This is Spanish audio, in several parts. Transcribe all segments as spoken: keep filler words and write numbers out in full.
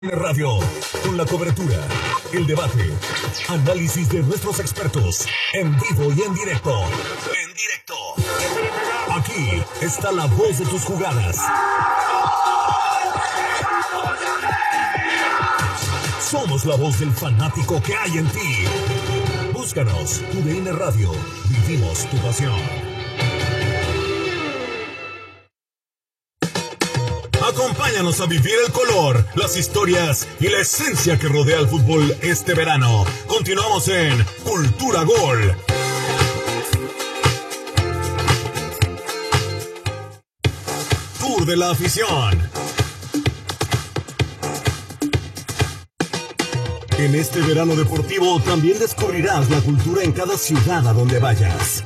Radio, con la cobertura, el debate, análisis de nuestros expertos, en vivo y en directo. En directo. Aquí está la voz de tus jugadas. Somos la voz del fanático que hay en ti. Búscanos, U D N Radio. Vivimos tu pasión. Acompáñanos a vivir el color, las historias y la esencia que rodea al fútbol este verano. Continuamos en Cultura Gol. Tour de la afición. En este verano deportivo también descubrirás la cultura en cada ciudad a donde vayas.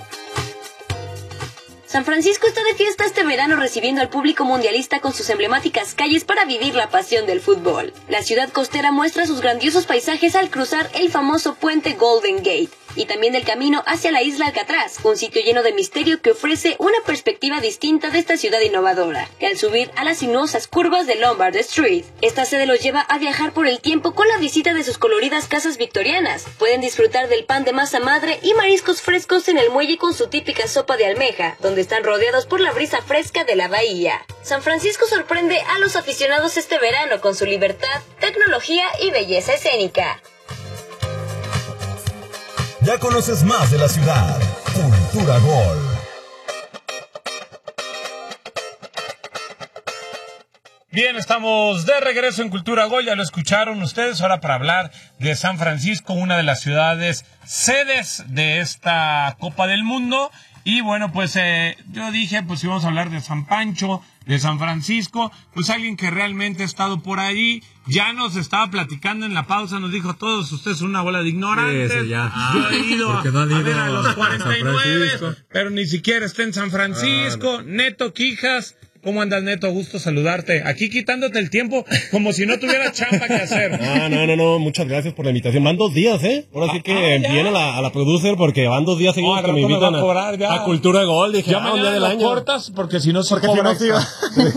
San Francisco está de fiesta este verano recibiendo al público mundialista con sus emblemáticas calles para vivir la pasión del fútbol. La ciudad costera muestra sus grandiosos paisajes al cruzar el famoso puente Golden Gate y también el camino hacia la isla Alcatraz, un sitio lleno de misterio que ofrece una perspectiva distinta de esta ciudad innovadora, que al subir a las sinuosas curvas de Lombard Street, esta sede los lleva a viajar por el tiempo con la visita de sus coloridas casas victorianas. Pueden disfrutar del pan de masa madre y mariscos frescos en el muelle con su típica sopa de almeja, donde están rodeados por la brisa fresca de la bahía. San Francisco sorprende a los aficionados este verano con su libertad, tecnología y belleza escénica. Ya conoces más de la ciudad. Cultura Gol. Bien, estamos de regreso en Cultura Gol, ya lo escucharon ustedes, ahora para hablar de San Francisco, una de las ciudades sedes de esta Copa del Mundo. Y bueno, pues eh, yo dije, pues íbamos a hablar de San Pancho, de San Francisco, pues alguien que realmente ha estado por ahí, ya nos estaba platicando en la pausa, nos dijo, todos ustedes son una bola de ignorantes. Sí, sí, ya. Yo he ido, a, no han ido a ver a los cuarenta y nueve, pero ni siquiera está en San Francisco. Ah, no. Neto Quijas, ¿cómo andas, Neto? Gusto saludarte. Aquí quitándote el tiempo como si no tuviera chamba que hacer. Ah, no, no, no, muchas gracias por la invitación. Van dos días, ¿eh? Ahora sí que ah, envíen a la, a la producer porque van dos días seguidos no, que me invitan me a, cobrar, a Cultura Gol. Dije, ya ah, un día del año. cortas porque si no se porque cobra. Si no, sí.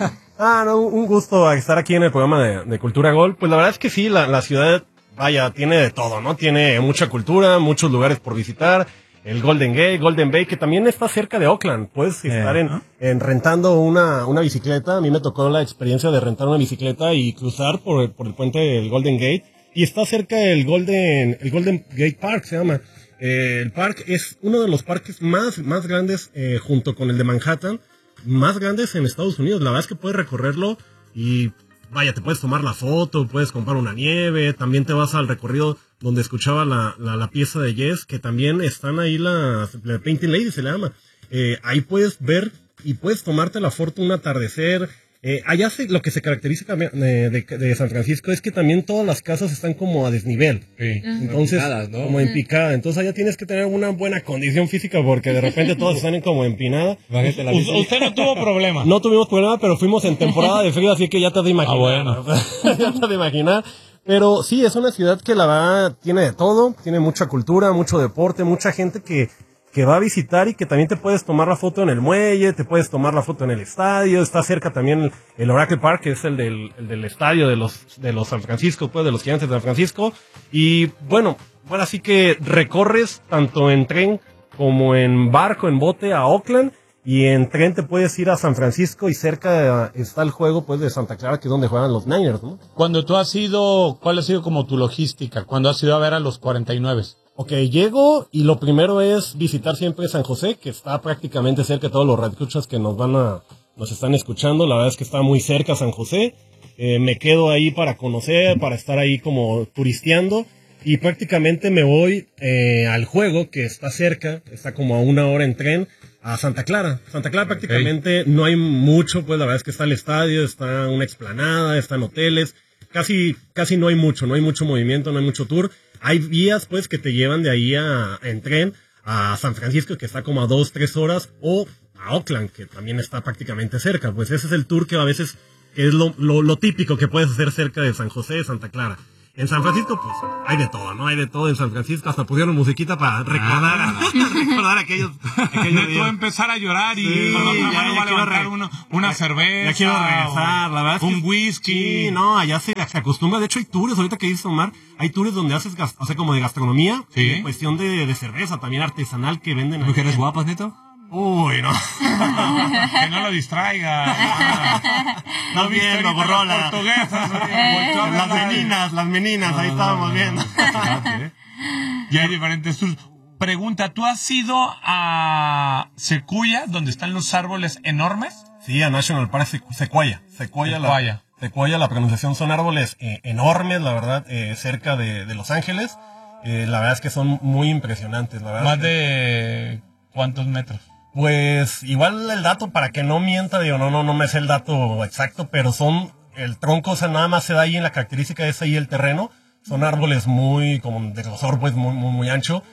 Ah, no, un gusto estar aquí en el programa de, de Cultura Gol. Pues la verdad es que sí, la, la ciudad, vaya, tiene de todo, ¿no? Tiene mucha cultura, muchos lugares por visitar. El Golden Gate, Golden Bay, que también está cerca de Oakland. Puedes estar en, en rentando una, una bicicleta. A mí me tocó la experiencia de rentar una bicicleta y cruzar por el, por el puente del Golden Gate. Y está cerca el Golden, el Golden Gate Park, se llama. Eh, el parque es uno de los parques más, más grandes, eh, junto con el de Manhattan, más grandes en Estados Unidos. La verdad es que puedes recorrerlo y vaya, te puedes tomar la foto, puedes comprar una nieve, también te vas al recorrido donde escuchaba la, la, la pieza de Yes, que también están ahí las, la Painting Lady se le llama. Eh, ahí puedes ver y puedes tomarte la foto un atardecer. Eh, allá se, lo que se caracteriza de, de, de San Francisco es que también todas las casas están como a desnivel. Sí. Entonces, picadas, ¿no? Como en picada. Entonces allá tienes que tener una buena condición física porque de repente todas están como empinadas. Usted no tuvo problema. No tuvimos problema, pero fuimos en temporada de frío, así que ya te has de imaginar. Ah, bueno. Ya te has de imaginar. Pero sí, es una ciudad que la verdad tiene de todo, tiene mucha cultura, mucho deporte, mucha gente que, que va a visitar y que también te puedes tomar la foto en el muelle, te puedes tomar la foto en el estadio, está cerca también el, el Oracle Park, que es el del, el del estadio de los, de los San Francisco, pues de los Gigantes de San Francisco. Y bueno, bueno, así que recorres tanto en tren como en barco, en bote a Oakland. Y en tren te puedes ir a San Francisco y cerca está el juego pues de Santa Clara, que es donde juegan los Niners, ¿no? Cuando tú has ido, ¿cuál ha sido como tu logística? Cuando has ido a ver a los cuarenta y nueve. Ok, llego y lo primero es visitar siempre San José, que está prácticamente cerca de todos los radioescuchas que nos van a, nos están escuchando. La verdad es que está muy cerca San José. Eh, me quedo ahí para conocer, para estar ahí como turisteando. Y prácticamente me voy eh, al juego, que está cerca, está como a una hora en tren, a Santa Clara. Santa Clara prácticamente okay. No hay mucho, pues la verdad es que está el estadio, está una explanada, están hoteles, casi, casi no hay mucho, no hay mucho movimiento, no hay mucho tour. Hay vías pues que te llevan de ahí a, en tren a San Francisco, que está como a dos, tres horas, o a Oakland, que también está prácticamente cerca. Pues ese es el tour que a veces es lo, lo, lo típico que puedes hacer cerca de San José, de Santa Clara. En San Francisco, pues, hay de todo, ¿no? Hay de todo en San Francisco. Hasta pusieron musiquita para recordar, ah, recordar aquellos, aquellos días. Tú empezar a llorar y sí, con la otra ya, mano ya va a levantar re... uno, una ya, cerveza. Ya quiero regresar, la verdad. Un es que, whisky. Sí, no, allá se, se acostumbra. De hecho, hay tours, ahorita que dices, Omar, hay tours donde haces, o sea, como de gastronomía. Sí. En cuestión de, de cerveza, también artesanal que venden. ¿Mujeres guapas, Neto? Uy, no. Que no lo distraiga. No viendo, gorrola. Las meninas, las meninas, no, ahí no, estábamos no, viendo. No, y hay diferentes tours. Pregunta, ¿tú has ido a Sequoia, donde están los árboles enormes? Sí, a National Park Sequoia. Sequoia, Sequoia. La, Sequoia, la pronunciación son árboles eh, enormes, la verdad, eh, cerca de, de Los Ángeles. Eh, la verdad es que son muy impresionantes. La verdad ¿Más que... de cuántos metros? Pues igual el dato, para que no mienta, digo, no, no, no me sé el dato exacto, pero son, el tronco, o sea, nada más se da ahí en la característica, es ahí el terreno, son árboles muy, como de grosor, pues, muy, muy, muy ancho,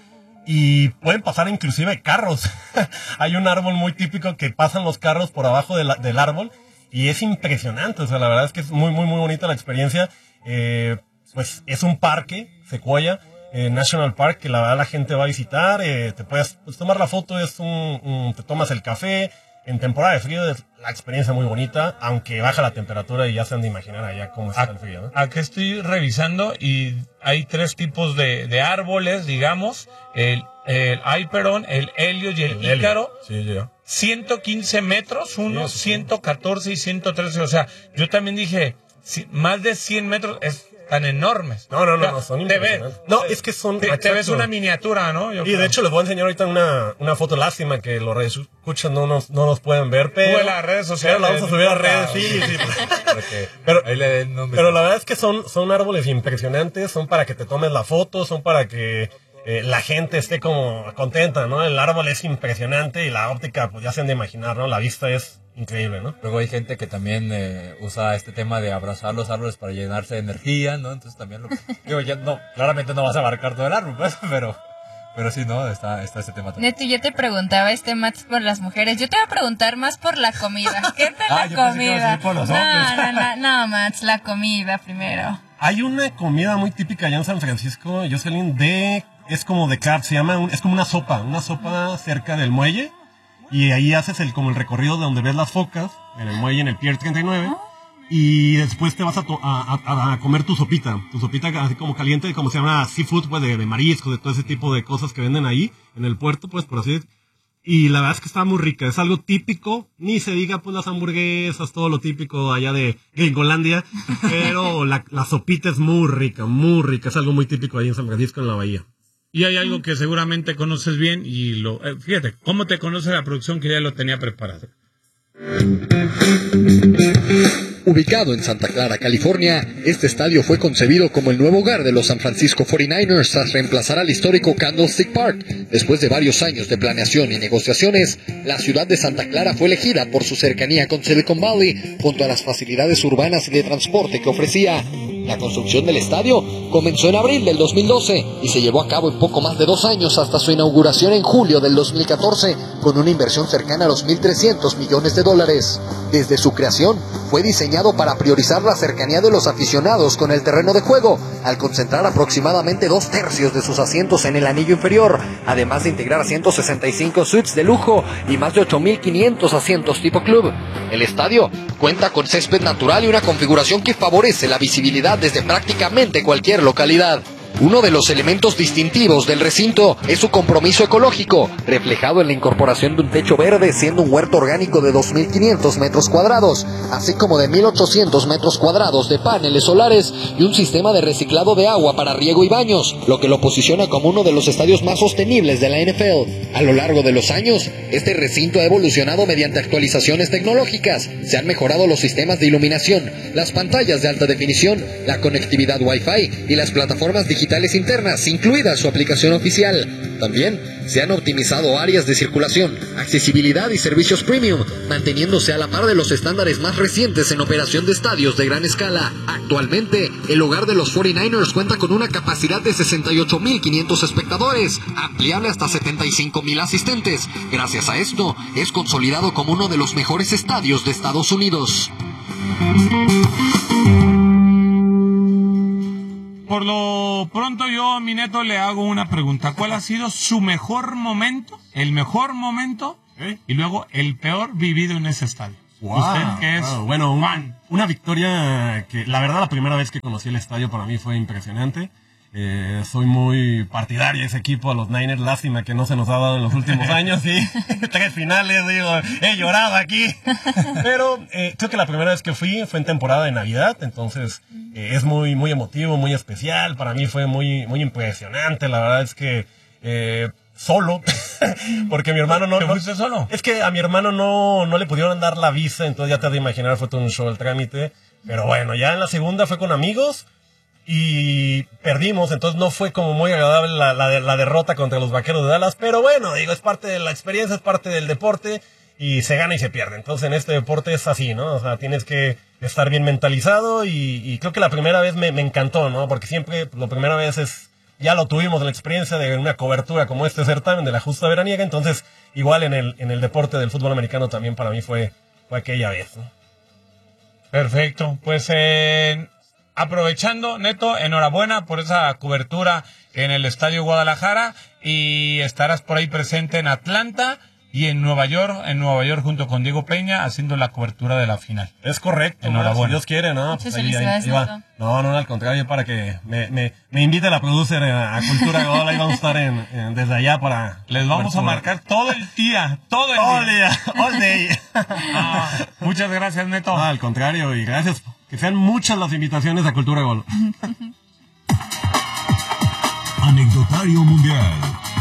y pueden pasar inclusive carros. Hay un árbol muy típico que pasan los carros por abajo de la, del árbol, y es impresionante, o sea, la verdad es que es muy, muy, muy bonita la experiencia. Eh, pues es un parque, Sequoia, Eh, National Park, que la verdad la gente va a visitar, eh, te puedes pues, tomar la foto, es un, un, te tomas el café, en temporada de frío es la experiencia muy bonita, aunque baja la temperatura y ya se han de imaginar allá cómo está el frío, ¿no? Aquí estoy revisando y hay tres tipos de, de árboles, digamos, el, el Hyperon, el Helio y el, el Ícaro. Sí, ya. ciento quince metros, uno, sí, ciento catorce y ciento trece, o sea, yo también dije, si, más de cien metros es... tan enormes. No, no, no, o sea, no son te ves, No, es que son... Te, te ves una miniatura, ¿no? Yo y creo. De hecho les voy a enseñar ahorita una, una foto, lástima que los escuchan no nos, no nos pueden ver, pero... Sube las redes sociales. Pero la vamos a subir a redes, sí, sí. Porque, pero, ahí le el nombre. Pero la verdad es que son, son árboles impresionantes, son para que te tomes la foto, son para que eh, la gente esté como contenta, ¿no? El árbol es impresionante y la óptica, pues ya se han de imaginar, ¿no? La vista es... increíble, ¿no? Luego hay gente que también eh, usa este tema de abrazar los árboles para llenarse de energía, ¿no? Entonces también lo... Digo, ya no, claramente no vas a abarcar todo el árbol, pues, pero... Pero sí, ¿no? Está, está ese tema también. Neto, yo te preguntaba este Mats por las mujeres. Yo te voy a preguntar más por la comida. ¿Qué tal ah, la comida? Por los no, hombres. no, no, no, Mats, la comida primero. Hay una comida muy típica allá en San Francisco, Jocelyn, de... Es como de carb, se llama... Es como una sopa, una sopa cerca del muelle. Y ahí haces el como el recorrido de donde ves las focas, en el muelle, en el Pier treinta y nueve, y después te vas a, to- a, a, a comer tu sopita, tu sopita así como caliente, como se llama seafood, pues de, de marisco, de todo ese tipo de cosas que venden ahí, en el puerto, pues por así decirlo. Y la verdad es que está muy rica, es algo típico, ni se diga pues las hamburguesas, todo lo típico allá de Gringolandia, pero la, la sopita es muy rica, muy rica, es algo muy típico ahí en San Francisco, en la bahía. Y hay algo que seguramente conoces bien y lo... Eh, fíjate, ¿cómo te conoce la producción que ya lo tenía preparado? Ubicado en Santa Clara, California, este estadio fue concebido como el nuevo hogar de los San Francisco cuarenta y nueve ers tras reemplazar al histórico Candlestick Park. Después de varios años de planeación y negociaciones, la ciudad de Santa Clara fue elegida por su cercanía con Silicon Valley, junto a las facilidades urbanas y de transporte que ofrecía. La construcción del estadio comenzó en abril del dos mil doce y se llevó a cabo en poco más de dos años hasta su inauguración en julio del dos mil catorce, con una inversión cercana a los mil trescientos millones de dólares. Desde su creación, fue diseñado para priorizar la cercanía de los aficionados con el terreno de juego, al concentrar aproximadamente dos tercios de sus asientos en el anillo inferior, además de integrar ciento sesenta y cinco suites de lujo y más de ocho mil quinientos asientos tipo club. El estadio cuenta con césped natural y una configuración que favorece la visibilidad desde prácticamente cualquier localidad. Uno de los elementos distintivos del recinto es su compromiso ecológico, reflejado en la incorporación de un techo verde, siendo un huerto orgánico de dos mil quinientos metros cuadrados, así como de mil ochocientos metros cuadrados de paneles solares y un sistema de reciclado de agua para riego y baños, lo que lo posiciona como uno de los estadios más sostenibles de la N F L. A lo largo de los años, este recinto ha evolucionado mediante actualizaciones tecnológicas. Se han mejorado los sistemas de iluminación, las pantallas de alta definición, la conectividad Wi-Fi y las plataformas digitales internas, incluida su aplicación oficial. También se han optimizado áreas de circulación, accesibilidad y servicios premium, manteniéndose a la par de los estándares más recientes en operación de estadios de gran escala. Actualmente, el hogar de los cuarenta y nueve ers cuenta con una capacidad de sesenta y ocho mil quinientos espectadores, ampliable hasta setenta y cinco mil asistentes. Gracias a esto, es consolidado como uno de los mejores estadios de Estados Unidos. por lo pronto yo a mi Neto le hago una pregunta. ¿Cuál ha sido su mejor momento, el mejor momento, ¿eh? y luego el peor vivido en ese estadio? Wow, Usted que es wow. Bueno, un, fan. una victoria que la verdad la primera vez que conocí el estadio para mí fue impresionante. Eh, soy muy partidario de ese equipo, a los Niners. Lástima que no se nos ha dado en los últimos años, sí. Tres finales, digo, he llorado aquí. Pero eh, creo que la primera vez que fui fue en temporada de Navidad, entonces eh, es muy, muy emotivo, muy especial. Para mí fue muy, muy impresionante. La verdad es que eh, solo, porque mi hermano no... ¿Te no fuiste solo? Es que a mi hermano no, no le pudieron dar la visa, entonces ya te has de imaginar, fue todo un show el trámite. Pero bueno, ya en la segunda fue con amigos. Y perdimos, entonces no fue como muy agradable la, la, la derrota contra los Vaqueros de Dallas, pero bueno, digo, es parte de la experiencia, es parte del deporte y se gana y se pierde. Entonces en este deporte es así, ¿no? O sea, tienes que estar bien mentalizado y, y creo que la primera vez me, me encantó, ¿no? Porque siempre, la primera vez es, ya lo tuvimos la experiencia de una cobertura como este certamen de la justa veraniega, entonces igual en el, en el deporte del fútbol americano también para mí fue, fue aquella vez, ¿no? Perfecto, pues eh... aprovechando, Neto, enhorabuena por esa cobertura en el Estadio Guadalajara y estarás por ahí presente en Atlanta y en Nueva York, en Nueva York junto con Diego Peña haciendo la cobertura de la final. Es correcto, enhorabuena. Si Dios quiere, ¿no? Muchas Pues ahí, felicidades, ahí, ahí va. Neto. No, no, al contrario, para que me, me, me invite la producer a, a Cultura Gol, ahí vamos a estar en, en, desde allá para... Les vamos a marcar todo el día, todo el All día. day, all day. Ah, muchas gracias, Neto. No, al contrario, y gracias. Que sean muchas las invitaciones a Cultura Gol. Anecdotario Mundial.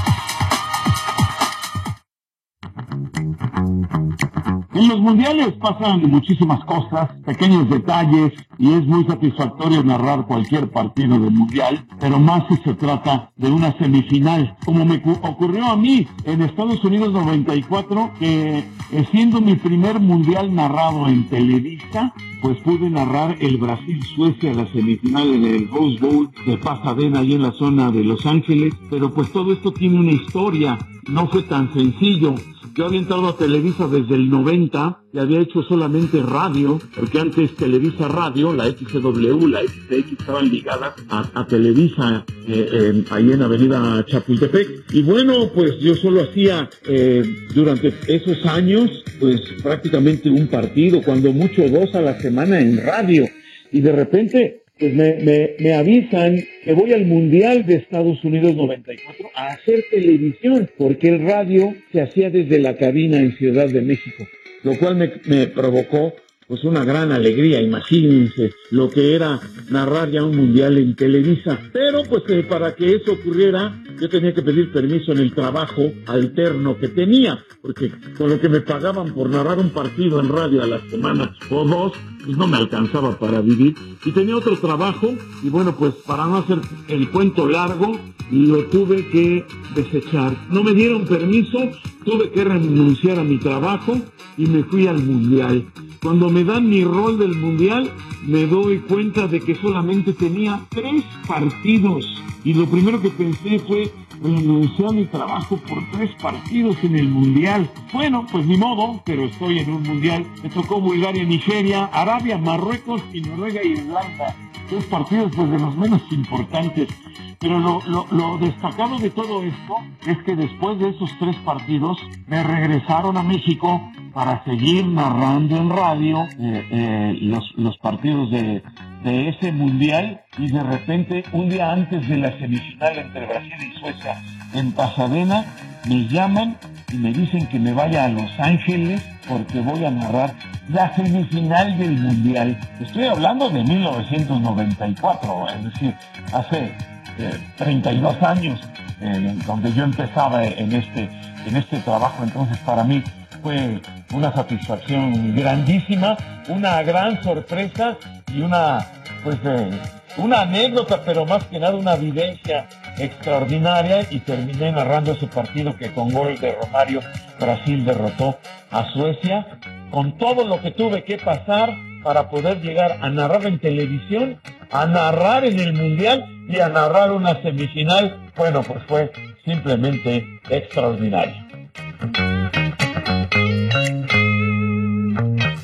En los mundiales pasan muchísimas cosas, pequeños detalles, y es muy satisfactorio narrar cualquier partido del mundial, pero más si se trata de una semifinal, como me ocurrió a mí en Estados Unidos noventa y cuatro, que eh, siendo mi primer mundial narrado en Televisa, pues pude narrar el Brasil-Suecia, la semifinal en el Rose Bowl de Pasadena, ahí en la zona de Los Ángeles, pero pues todo esto tiene una historia, no fue tan sencillo. Yo había entrado a Televisa desde el noventa y había hecho solamente radio, porque antes Televisa Radio, la X C W, la X T X estaban ligadas a, a Televisa, eh, eh, ahí en Avenida Chapultepec. Y bueno, pues yo solo hacía eh, durante esos años, pues prácticamente un partido, cuando mucho dos a la semana en radio. Y de repente... pues me, me, me avisan que voy al Mundial de Estados Unidos noventa y cuatro a hacer televisión, porque el radio se hacía desde la cabina en Ciudad de México, lo cual me, me provocó pues una gran alegría. Imagínense lo que era narrar ya un Mundial en Televisa. Pero pues eh, para que eso ocurriera, yo tenía que pedir permiso en el trabajo alterno que tenía, porque con lo que me pagaban por narrar un partido en radio a la semana o dos, pues no me alcanzaba para vivir. Y tenía otro trabajo, y bueno, pues para no hacer el cuento largo, lo tuve que desechar. No me dieron permiso, tuve que renunciar a mi trabajo y me fui al Mundial. Cuando me dan mi rol del Mundial, me doy cuenta de que solamente tenía tres partidos. Y lo primero que pensé fue renunciar a mi trabajo por tres partidos en el Mundial. Bueno, pues ni modo, pero estoy en un Mundial. Me tocó Bulgaria, Nigeria, Arabia, Marruecos y Noruega e Irlanda. Tres partidos pues de los menos importantes. Pero lo, lo, lo destacado de todo esto es que después de esos tres partidos me regresaron a México para seguir narrando en radio eh, eh, los, los partidos de, de ese mundial, y de repente un día antes de la semifinal entre Brasil y Suecia en Pasadena me llaman y me dicen que me vaya a Los Ángeles porque voy a narrar la semifinal del mundial. Estoy hablando de mil novecientos noventa y cuatro, es decir, hace eh, treinta y dos años eh, donde yo empezaba en este, en este trabajo. Entonces para mí fue una satisfacción grandísima, una gran sorpresa y una, pues, eh, una anécdota, pero más que nada una vivencia extraordinaria, y terminé narrando ese partido que con gol de Romario Brasil derrotó a Suecia, con todo lo que tuve que pasar para poder llegar a narrar en televisión, a narrar en el Mundial y a narrar una semifinal. Bueno, pues fue simplemente extraordinario.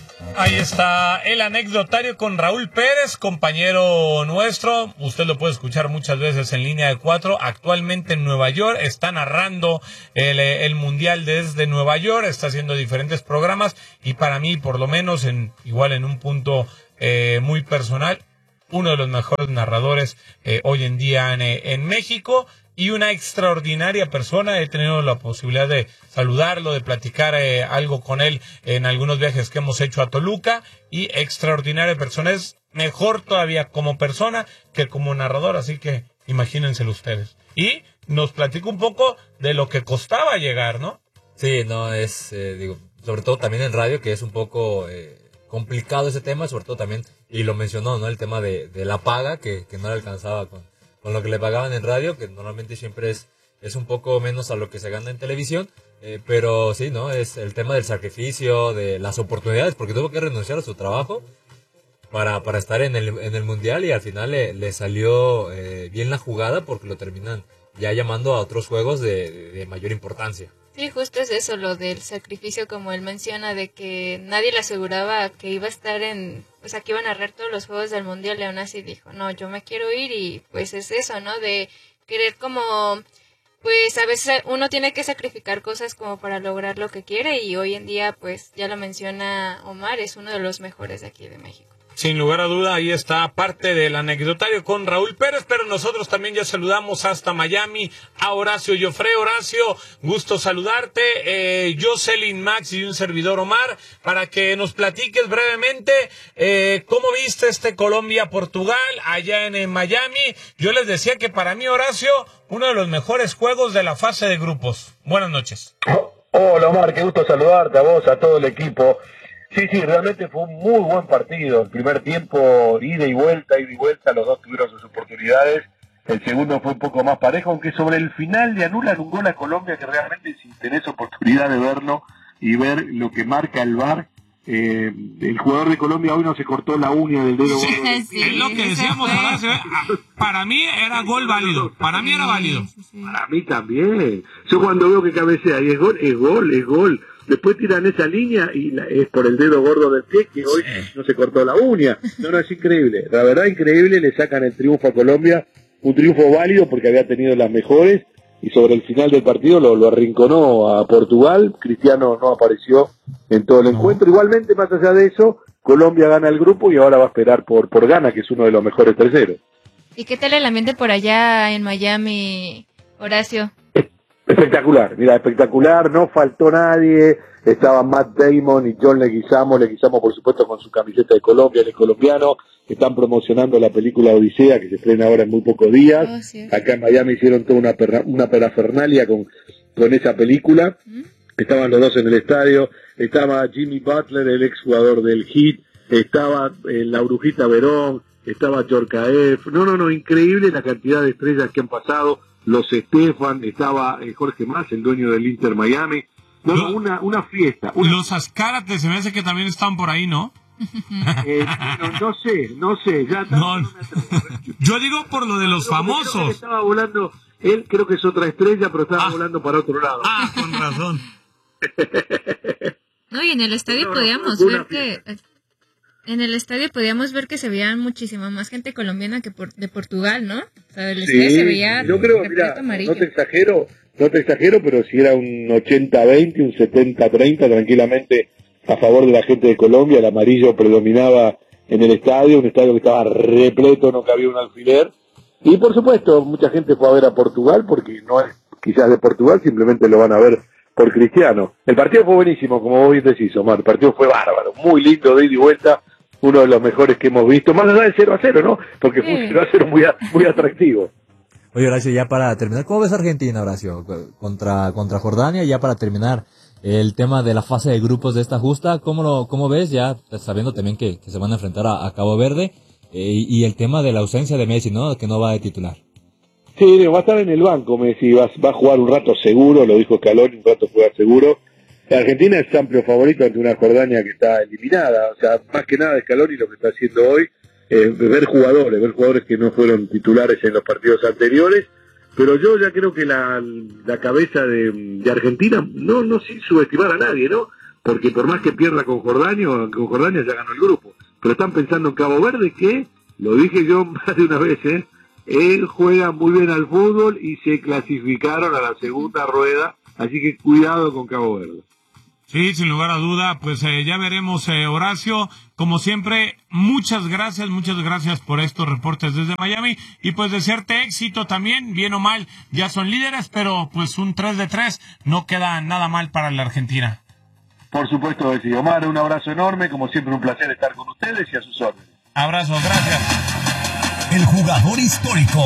Ahí está el anecdotario con Raúl Pérez, compañero nuestro. Usted lo puede escuchar muchas veces en Línea de Cuatro. Actualmente en Nueva York está narrando el, el Mundial desde Nueva York. Está haciendo diferentes programas y para mí, por lo menos, en igual en un punto eh, muy personal, uno de los mejores narradores eh, hoy en día en, en México. Y una extraordinaria persona. He tenido la posibilidad de saludarlo, de platicar eh, algo con él en algunos viajes que hemos hecho a Toluca. Y extraordinaria persona. Es mejor todavía como persona que como narrador. Así que imagínenselo ustedes. Y nos platica un poco de lo que costaba llegar, ¿no? Sí, no, es, eh, digo, sobre todo también en radio, que es un poco eh, complicado ese tema. Sobre todo también, y lo mencionó, ¿no? El tema de, de la paga, que, que no le alcanzaba con... con lo que le pagaban en radio, que normalmente siempre es, es un poco menos a lo que se gana en televisión, eh, pero sí, ¿no? Es el tema del sacrificio, de las oportunidades, porque tuvo que renunciar a su trabajo para, para estar en el, en el Mundial y al final le, le salió eh, bien la jugada porque lo terminan ya llamando a otros juegos de, de, de mayor importancia. Sí, justo es eso, lo del sacrificio, como él menciona, de que nadie le aseguraba que iba a estar en, o sea, que iba a narrar todos los juegos del Mundial, y aún así dijo, no, yo me quiero ir, y pues es eso, ¿no? De querer como, pues a veces uno tiene que sacrificar cosas como para lograr lo que quiere, y hoy en día, pues ya lo menciona Omar, es uno de los mejores de aquí de México. Sin lugar a duda, ahí está parte del anecdotario con Raúl Pérez, pero nosotros también ya saludamos hasta Miami a Horacio Joffre. Horacio, gusto saludarte. Eh, Jocelyn, Max y un servidor Omar, para que nos platiques brevemente eh, cómo viste este Colombia-Portugal allá en, en Miami. Yo les decía que para mí, Horacio, uno de los mejores juegos de la fase de grupos. Buenas noches. Hola Omar, qué gusto saludarte a vos, a todo el equipo. Sí, sí, realmente fue un muy buen partido. El primer tiempo, ida y vuelta, ida y vuelta, los dos tuvieron sus oportunidades. El segundo fue un poco más parejo, aunque sobre el final le anulan un gol a Colombia que realmente, si tenés oportunidad de verlo y ver lo que marca el V A R, eh, el jugador de Colombia hoy no se cortó la uña del dedo. Sí, gordo. sí, es lo que decíamos, Horacio. Para mí era gol válido, para mí era válido. Para mí también. Yo cuando veo que cabecea y es gol, es gol, es gol. Después tiran esa línea y la, es por el dedo gordo del pie que hoy no se cortó la uña. No, no, es increíble. La verdad, increíble. Le sacan el triunfo a Colombia. Un triunfo válido porque había tenido las mejores. Y sobre el final del partido lo, lo arrinconó a Portugal. Cristiano no apareció en todo el encuentro. Igualmente, más allá de eso, Colombia gana el grupo y ahora va a esperar por, por Ghana, que es uno de los mejores terceros. ¿Y qué tal el ambiente por allá en Miami, Horacio? Espectacular, mira, espectacular, no faltó nadie, estaban Matt Damon y John Leguizamo, Leguizamo por supuesto con su camiseta de Colombia, él es colombiano, están promocionando la película Odisea que se estrena ahora en muy pocos días, oh, sí. Acá en Miami hicieron toda una, perra, una parafernalia con, con esa película, ¿Mm? Estaban los dos en el estadio, estaba Jimmy Butler, el exjugador del Heat, estaba eh, la Brujita Verón, estaba Djorkaeff, no, no, no, increíble la cantidad de estrellas que han pasado, los Estefan, estaba eh, Jorge Mas, el dueño del Inter Miami. No, no, una, una fiesta. Una... Los Azcárate se me hace que también están por ahí, ¿no? eh, no, no sé, no sé. Ya no, no yo digo por lo de los pero famosos. Estaba volando, él creo que es otra estrella, pero estaba ah. volando para otro lado. Ah, con razón. No, y en el estadio no, podíamos no, ver que... En el estadio podíamos ver que se veía muchísima más gente colombiana que por, de Portugal, ¿no? O sea, el estadio sí, se veía yo creo, mira, amarillo. No te exagero, no te exagero, pero si era un ochenta veinte, un setenta treinta, tranquilamente a favor de la gente de Colombia, el amarillo predominaba en el estadio, un estadio que estaba repleto, no cabía un alfiler, y por supuesto, mucha gente fue a ver a Portugal, porque no es quizás de Portugal, simplemente lo van a ver por Cristiano. El partido fue buenísimo, como vos bien decís, Omar, el partido fue bárbaro, muy lindo, de ida y vuelta, uno de los mejores que hemos visto, más allá de cero a cero, ¿no? Porque fue un cero a cero muy, muy atractivo. Oye, Horacio, ya para terminar, ¿cómo ves a Argentina, Horacio? Contra, contra Jordania, ya para terminar el tema de la fase de grupos de esta justa, ¿cómo lo cómo ves? Ya sabiendo también que, que se van a enfrentar a, a Cabo Verde, eh, y el tema de la ausencia de Messi, ¿no? Que no va de titular. Sí, va a estar en el banco Messi, va, va a jugar un rato seguro, lo dijo Scaloni, un rato juega seguro. Argentina es amplio favorito ante una Jordania que está eliminada, o sea, más que nada Scaloni lo que está haciendo hoy es ver jugadores, ver jugadores que no fueron titulares en los partidos anteriores, pero yo ya creo que la, la cabeza de, de Argentina, no, no sin subestimar a nadie, ¿no? porque por más que pierda con Jordania, con Jordania ya ganó el grupo, pero están pensando en Cabo Verde, que, lo dije yo más de una vez, ¿eh? Él juega muy bien al fútbol y se clasificaron a la segunda rueda, así que cuidado con Cabo Verde. Sí, sin lugar a duda, pues eh, ya veremos, eh, Horacio. Como siempre, muchas gracias, muchas gracias por estos reportes desde Miami, y pues desearte éxito también, bien o mal, ya son líderes, pero pues un tres de tres no queda nada mal para la Argentina. Por supuesto que sí. Omar, un abrazo enorme, como siempre un placer estar con ustedes y a sus órdenes. Abrazo, gracias. El jugador histórico.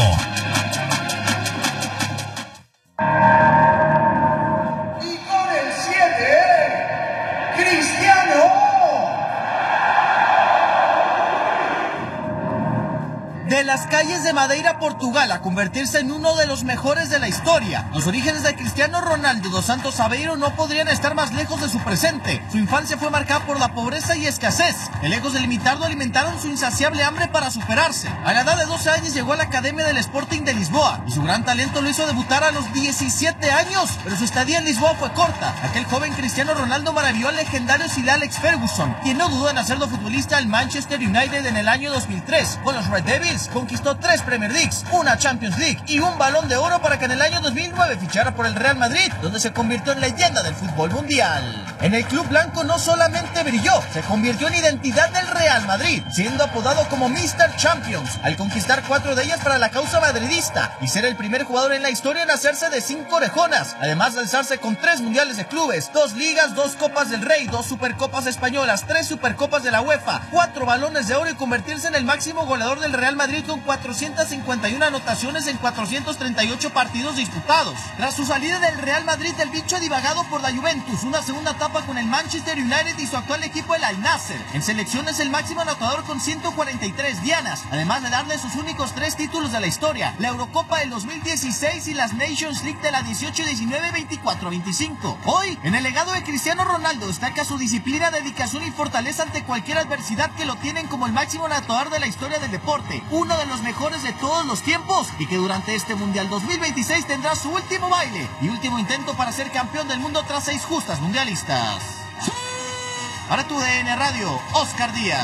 De las calles de Madeira, Portugal, a convertirse en uno de los mejores de la historia. Los orígenes de Cristiano Ronaldo dos Santos Aveiro no podrían estar más lejos de su presente. Su infancia fue marcada por la pobreza y escasez, que lejos de limitarlo alimentaron su insaciable hambre para superarse. A la edad de doce años llegó a la Academia del Sporting de Lisboa, y su gran talento lo hizo debutar a los diecisiete años, pero su estadía en Lisboa fue corta. Aquel joven Cristiano Ronaldo maravilló al legendario Sir Alex Ferguson, quien no dudó en hacerlo futbolista al Manchester United en el año dos mil tres. Con los Red Devils conquistó tres Premier Leagues, una Champions League y un Balón de Oro, para que en el año dos mil nueve fichara por el Real Madrid, donde se convirtió en leyenda del fútbol mundial. En el club blanco no solamente brilló, se convirtió en identidad del Real Madrid, siendo apodado como míster Champions, al conquistar cuatro de ellas para la causa madridista y ser el primer jugador en la historia en hacerse de cinco orejonas, además de alzarse con tres mundiales de clubes, dos ligas, dos copas del Rey, dos supercopas españolas, tres supercopas de la UEFA, cuatro balones de oro, y convertirse en el máximo goleador del Real Madrid con cuatrocientas cincuenta y una anotaciones en cuatrocientos treinta y ocho partidos disputados. Tras su salida del Real Madrid, el bicho ha divagado por la Juventus, una segunda etapa con el Manchester United y su actual equipo, el Al Nassr. En selección es el máximo anotador con ciento cuarenta y tres dianas, además de darle sus únicos tres títulos de la historia: la Eurocopa del dos mil dieciséis y las Nations League de la dieciocho diecinueve, veinticuatro veinticinco. Hoy, en el legado de Cristiano Ronaldo, destaca su disciplina, dedicación y fortaleza ante cualquier adversidad, que lo tienen como el máximo anotador de la historia del deporte, uno de los mejores de todos los tiempos, y que durante este Mundial dos mil veintiséis tendrá su último baile y último intento para ser campeón del mundo tras seis justas mundialistas. Para tu D N Radio, Oscar Díaz.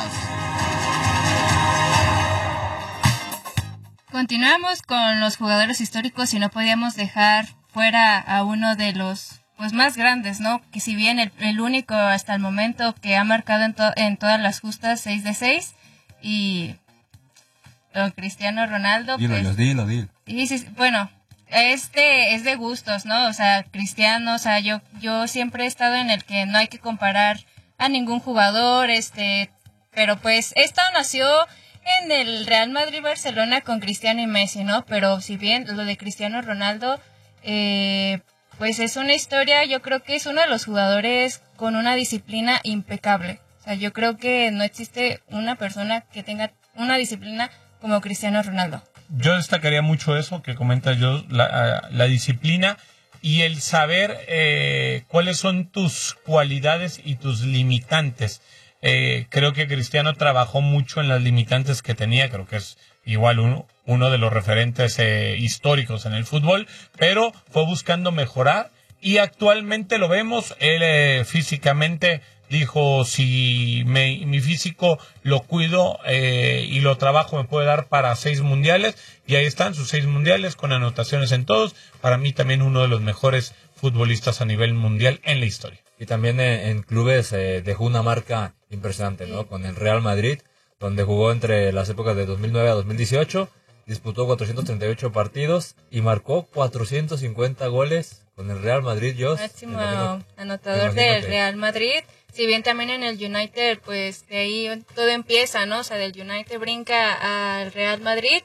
Continuamos con los jugadores históricos y no podíamos dejar fuera a uno de los pues más grandes, ¿no? Que si bien el, el único hasta el momento que ha marcado en, to- en todas las justas seis de seis, y don Cristiano Ronaldo, Dilo, pues, dilo, dilo. y sí, bueno, este es de gustos, ¿no? O sea, Cristiano, o sea, yo yo siempre he estado en el que no hay que comparar a ningún jugador, este, pero pues esta nació en el Real Madrid-Barcelona con Cristiano y Messi, ¿no? Pero si bien lo de Cristiano Ronaldo, eh, pues es una historia, yo creo que es uno de los jugadores con una disciplina impecable. O sea, yo creo que no existe una persona que tenga una disciplina como Cristiano Ronaldo. Yo destacaría mucho eso que comenta yo, la, la disciplina y el saber eh, cuáles son tus cualidades y tus limitantes. Eh, creo que Cristiano trabajó mucho en las limitantes que tenía, creo que es igual uno, uno de los referentes eh, históricos en el fútbol, pero fue buscando mejorar y actualmente lo vemos, él eh, físicamente dijo, si me, mi físico lo cuido eh, y lo trabajo, me puede dar para seis mundiales, y ahí están sus seis mundiales con anotaciones en todos. Para mí también uno de los mejores futbolistas a nivel mundial en la historia. Y también en, en clubes eh, dejó una marca impresionante, ¿no? Con el Real Madrid, donde jugó entre las épocas de dos mil nueve a dos mil dieciocho, disputó cuatrocientos treinta y ocho partidos y marcó cuatrocientos cincuenta goles con el Real Madrid. Jos, máximo imagínate, anotador imagínate. del Real Madrid. Si bien también en el United, pues de ahí todo empieza, ¿no? O sea, del United brinca al Real Madrid,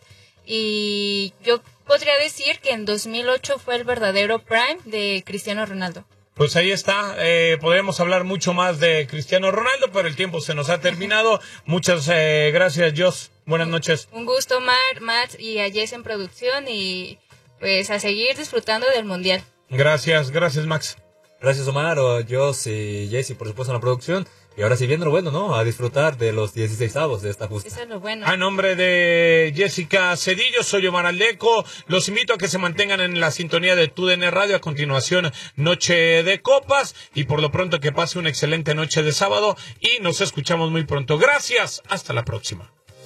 y yo podría decir que en dos mil ocho fue el verdadero prime de Cristiano Ronaldo. Pues ahí está, eh, podríamos hablar mucho más de Cristiano Ronaldo, pero el tiempo se nos ha terminado. Muchas eh, gracias, Jos. Buenas noches. Un gusto, Mar, Matt y a Jess en producción, y pues a seguir disfrutando del Mundial. Gracias, gracias, Max. Gracias, Omar, o Jos y Jesse, por supuesto, en la producción. Y ahora sí viene lo bueno, ¿no? A disfrutar de los dieciseisavos de esta justa. Eso es lo bueno. A nombre de Jessica Cedillo, soy Omar Aldeco. Los invito a que se mantengan en la sintonía de Tu D N Radio. A continuación, Noche de Copas. Y por lo pronto que pase una excelente noche de sábado. Y nos escuchamos muy pronto. Gracias. Hasta la próxima.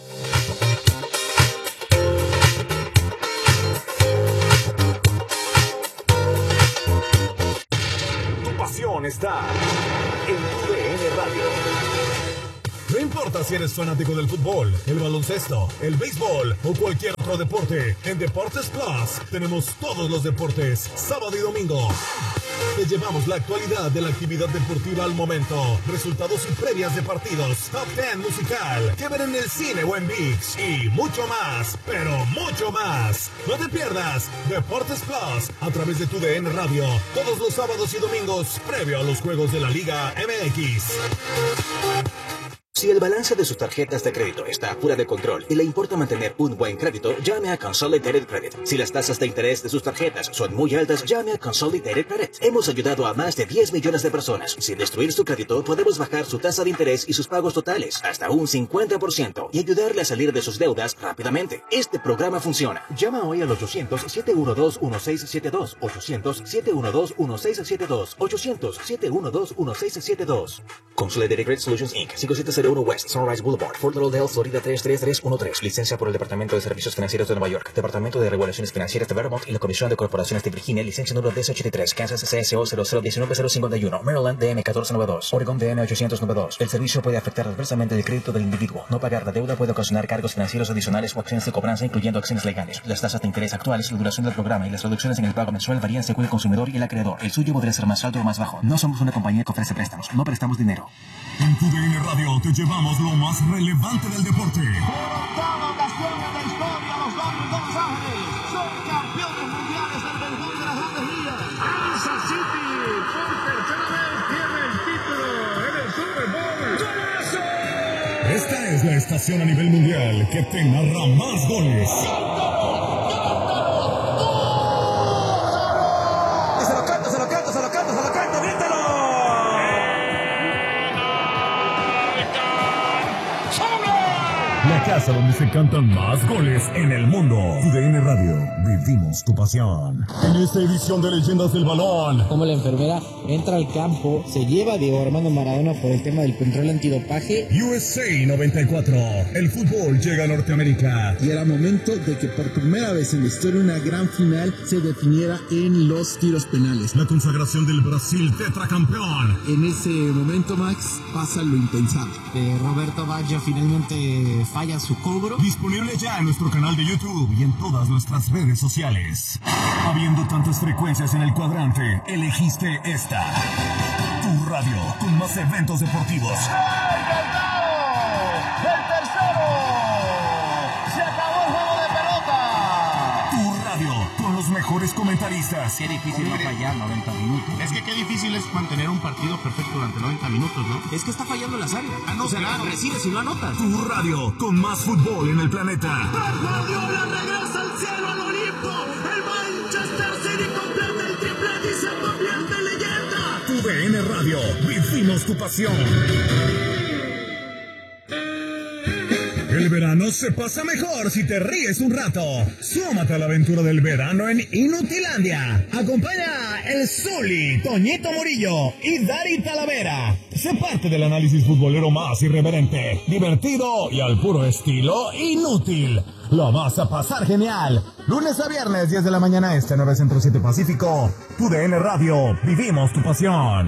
Tu pasión está en Tu D N Radio. No importa si eres fanático del fútbol, el baloncesto, el béisbol o cualquier otro deporte, en Deportes Plus tenemos todos los deportes, sábado y domingo. Te llevamos la actualidad de la actividad deportiva al momento, resultados y previas de partidos, top diez musical, que ver en el cine o en ViX y mucho más, pero mucho más. No te pierdas Deportes Plus a través de Tu D N Radio, todos los sábados y domingos, previo a los juegos de la Liga M X. Si el balance de sus tarjetas de crédito está fuera de control y le importa mantener un buen crédito, llame a Consolidated Credit. Si las tasas de interés de sus tarjetas son muy altas, llame a Consolidated Credit. Hemos ayudado a más de diez millones de personas. Sin destruir su crédito, podemos bajar su tasa de interés y sus pagos totales hasta un cincuenta por ciento y ayudarle a salir de sus deudas rápidamente. Este programa funciona. Llama hoy al ochocientos, siete uno dos, uno seis siete dos, ochocientos, siete uno dos, uno seis siete dos, ochocientos, siete uno dos, uno seis siete dos. Consolidated Credit Solutions incorporated. cinco siete cero uno West Sunrise Boulevard, Fort Lauderdale, Florida tres tres tres uno tres. Licencia por el Departamento de Servicios Financieros de Nueva York, Departamento de Regulaciones Financieras de Vermont y la Comisión de Corporaciones de Virginia. Licencia número D S ochenta y tres, Kansas C S O cero cero uno nueve cero cinco uno, Maryland D M catorce noventa y dos, Oregon D M ochocientos noventa y dos. El servicio puede afectar adversamente el crédito del individuo. No pagar la deuda puede ocasionar cargos financieros adicionales o acciones de cobranza, incluyendo acciones legales. Las tasas de interés actuales, la duración del programa y las reducciones en el pago mensual varían según el consumidor y el acreedor. El suyo podría ser más alto o más bajo. No somos una compañía que ofrece préstamos. No prestamos dinero. En Tu D N Radio te llevamos lo más relevante del deporte. Por octava ocasión en la historia, los Dodgers de Los Ángeles son campeones mundiales del béisbol de las Grandes Ligas. Kansas City por tercera vez tiene el título en el Super Bowl. ¡Golazo! Esta es la estación a nivel mundial que te narra más goles. Se lo canta, se lo canta, se lo canta, se lo canta, grítalo. La casa donde se cantan más goles en el mundo. Tu D N Radio, vivimos tu pasión. En esta edición de Leyendas del Balón, como la enfermera entra al campo, se lleva a Diego Armando Maradona por el tema del control antidopaje. U S A noventa y cuatro, el fútbol llega a Norteamérica. Y era momento de que por primera vez en la historia una gran final se definiera en los tiros penales. La consagración del Brasil tetracampeón. En ese momento, Max, pasa lo impensable. Eh, Roberto Baggio finalmente falla su cobro. Disponible ya en nuestro canal de YouTube y en todas nuestras redes sociales. Habiendo tantas frecuencias en el cuadrante, elegiste esta. Tu radio, con más eventos deportivos. ¡El tercero! ¡Se acabó el juego de pelota! Tu radio, con los mejores comentaristas. Qué difícil no fallar noventa minutos. Es que qué difícil es mantener un partido perfecto durante noventa minutos, ¿no? Es que está fallando la área. Ah, no, o sea, claro. Recibes y no anotas. Tu radio, con más fútbol en el planeta. ¡Pep Guardiola regresa al cielo, al Olimpo! ¡El Manchester City completa el triplete y se convierte en leyenda! Tu D N Radio, vivimos tu pasión. El verano se pasa mejor si te ríes un rato. Súmate a la aventura del verano en Inutilandia. Acompaña el Zuli, Toñito Murillo y Dari Talavera. Sé parte del análisis futbolero más irreverente, divertido y al puro estilo inútil. Lo vas a pasar genial. Lunes a viernes, diez de la mañana este, nueve Centro siete Pacífico. Tu D N Radio, vivimos tu pasión.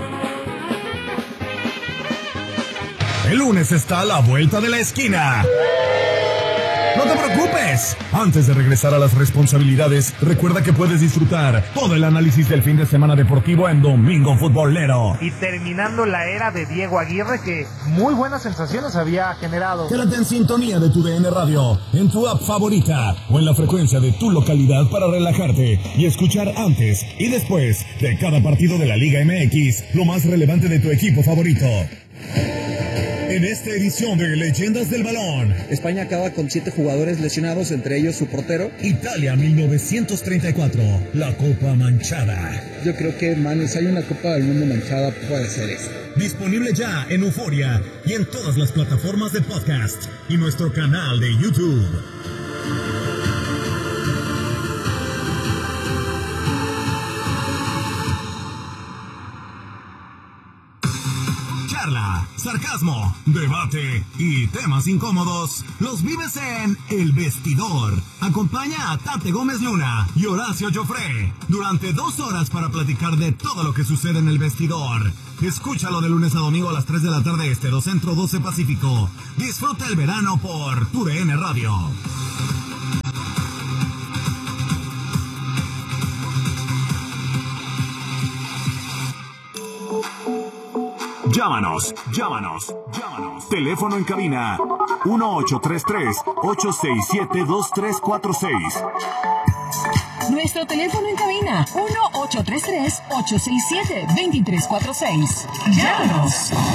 El lunes está a la vuelta de la esquina. No te preocupes. Antes de regresar a las responsabilidades, recuerda que puedes disfrutar todo el análisis del fin de semana deportivo en Domingo Futbolero. Y terminando la era de Diego Aguirre, que muy buenas sensaciones había generado. Quédate en sintonía de Tu D N Radio, en tu app favorita o en la frecuencia de tu localidad para relajarte y escuchar antes y después de cada partido de la Liga M X lo más relevante de tu equipo favorito. En esta edición de Leyendas del Balón, España acaba con siete jugadores lesionados, entre ellos su portero. Italia mil novecientos treinta y cuatro, la Copa Manchada. Yo creo que, man, si hay una Copa del Mundo manchada, puede ser esta. Disponible ya en Euforia y en todas las plataformas de podcast y nuestro canal de YouTube. Charla, sarcasmo, debate y temas incómodos los vives en El Vestidor. Acompaña a Tate Gómez Luna y Horacio Joffre durante dos horas para platicar de todo lo que sucede en El Vestidor. Escúchalo de lunes a domingo a las tres de la tarde este, dos Centro, doce Pacífico. Disfruta el verano por TUDN Radio. Llámanos, llámanos, llámanos. Teléfono en cabina uno ocho tres tres, ocho seis siete, dos tres cuatro seis. Nuestro teléfono en cabina uno ocho tres tres, ocho seis siete, dos tres cuatro seis. Llámanos.